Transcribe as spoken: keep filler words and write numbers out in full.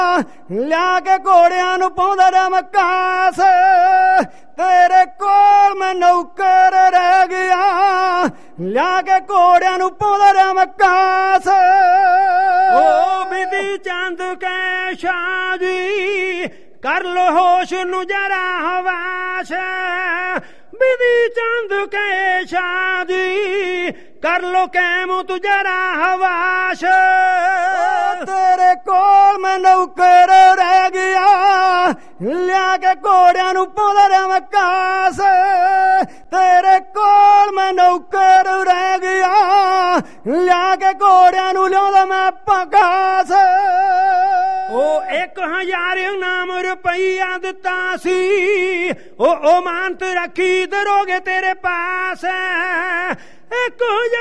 ਲਿਆ ਕੇ ਘੋੜਿਆਂ ਨੂੰ ਪਾਉਂਦਾ ਰਮਕਾਸ, ਤੇਰੇ ਕੋਲ ਮੈਂ ਨੌਕਰ ਰਹਿ ਗਿਆ। ਲਿਆ ਕੇ ਘੋੜਿਆਂ ਨੂੰ ਪਾਉਂਦਾ ਰਮਕਾਸ। ਓ ਬਿਧੀ ਚੰਦ ਕੈ ਸ਼ਾਹ ਜੀ ਕਰ ਲੋ ਹੋਸ਼ ਨੂੰ ਜਰਾ ਹਵਾਸ਼। ਬਿਧੀ ਚੰਦ ਕੈ ਸ਼ਾਹ ਜੀ ਕਰ ਲੋ ਕੈਮੂ ਤੂੰ ਜਰਾ ਹਵਾਸ਼। ਤੇਰੇ ਕੋਲ ਮੈਂ ਨੌਕਰ ਰਹਿ ਗਿਆ। ਲਿਆ ਕੇ ਘੋੜਿਆਂ ਨੂੰ ਪਾਉਂਦਾ ਰਮਕਾਸ, ਤੇਰੇ ਕੋਲ ਮੈਂ ਨੌਕਰ ਰਹਿ ਗਿਆ। ਲਿਆ ਕੇ ਘੋੜਿਆਂ ਨੂੰ ਲਿਆਉਂਦਾ ਮੈਂ ਪਕਾਸ। ਉਹ ਇੱਕ ਹਜ਼ਾਰ ਇਨਾਮ ਰੁਪਈਆ ਦਿੱਤਾ ਸੀ, ਉਹ ਉਹ ਮਾਨਤ ਰੱਖੀ ਦਰੋਗੇ ਤੇਰੇ ਪਾਸ। ਇੱਕ